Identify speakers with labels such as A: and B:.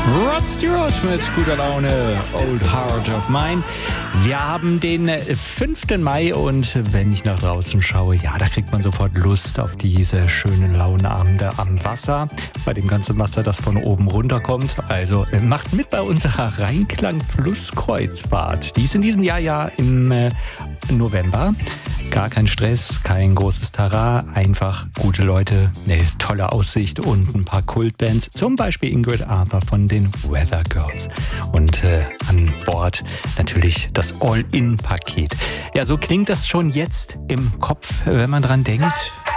A: Rod Stewart mit guter Laune, Old Heart of Mine. Wir haben den 5. Mai und wenn ich nach draußen schaue, ja, da kriegt man sofort Lust auf diese schönen Launeabende am Wasser. Bei dem ganzen Wasser, das von oben runterkommt. Also macht mit bei unserer Rheinklang-Flusskreuzfahrt. Die ist in diesem Jahr ja im November. Gar kein Stress, kein großes Tara, einfach gute Leute, eine tolle Aussicht und ein paar Kultbands, zum Beispiel Ingrid Arthur von den Weather Girls. Und an Bord natürlich das All-In-Paket. Ja, so klingt das schon jetzt im Kopf, wenn man dran denkt.